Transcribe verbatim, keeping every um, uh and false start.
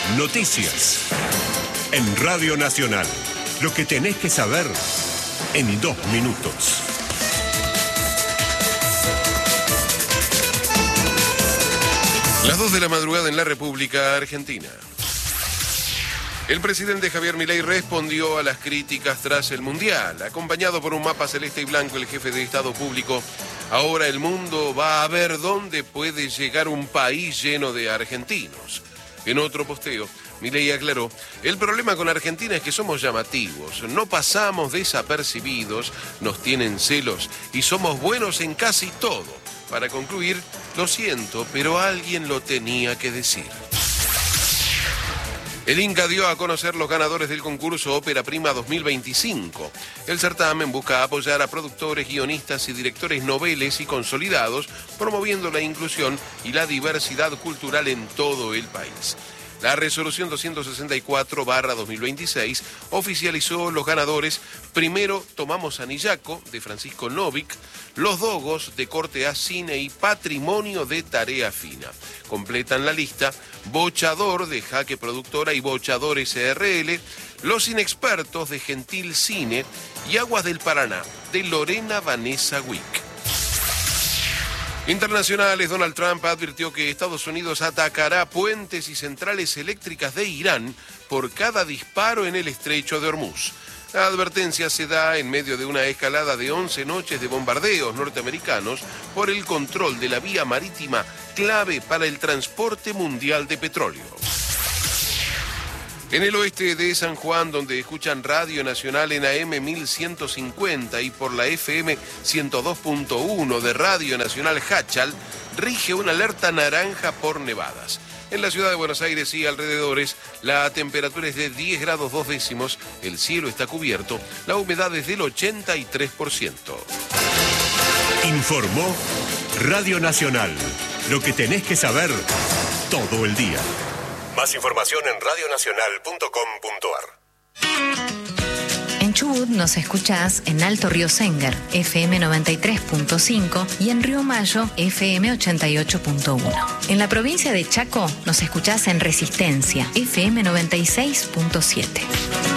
Noticias. En Radio Nacional. Lo que tenés que saber en dos minutos. Las dos de la madrugada en la República Argentina. El presidente Javier Milei respondió a las críticas tras el Mundial. Acompañado por un mapa celeste y blanco, el jefe de Estado público: ahora el mundo va a ver dónde puede llegar un país lleno de argentinos. En otro posteo, Milei aclaró: el problema con Argentina es que somos llamativos, no pasamos desapercibidos, nos tienen celos y somos buenos en casi todo. Para concluir, lo siento, pero alguien lo tenía que decir. El Inca dio a conocer los ganadores del concurso Ópera Prima dos mil veinticinco. El certamen busca apoyar a productores, guionistas y directores noveles y consolidados, promoviendo la inclusión y la diversidad cultural en todo el país. La resolución doscientos sesenta y cuatro barra dos mil veintiséis oficializó los ganadores. Primero, Tomamos Anillaco, de Francisco Novik, Los Dogos, de Corte A Cine y Patrimonio, de Tarea Fina. Completan la lista Bochador, de Jaque Productora y Bochador S R L, Los Inexpertos, de Gentil Cine y Aguas del Paraná, de Lorena Vanessa Wick. Internacionales. Donald Trump advirtió que Estados Unidos atacará puentes y centrales eléctricas de Irán por cada disparo en el estrecho de Hormuz. La advertencia se da en medio de una escalada de once noches de bombardeos norteamericanos por el control de la vía marítima clave para el transporte mundial de petróleo. En el oeste de San Juan, donde escuchan Radio Nacional en A M mil ciento cincuenta y por la F M ciento dos punto uno de Radio Nacional Hachal, rige una alerta naranja por nevadas. En la ciudad de Buenos Aires y alrededores, la temperatura es de diez grados dos décimos, el cielo está cubierto, la humedad es del ochenta y tres por ciento. Informó Radio Nacional. Lo que tenés que saber todo el día. Más información en radio nacional punto com punto a r. En Chubut nos escuchás en Alto Río Senguer, F M noventa y tres punto cinco, y en Río Mayo, F M ochenta y ocho punto uno. En la provincia de Chaco nos escuchás en Resistencia, F M noventa y seis punto siete.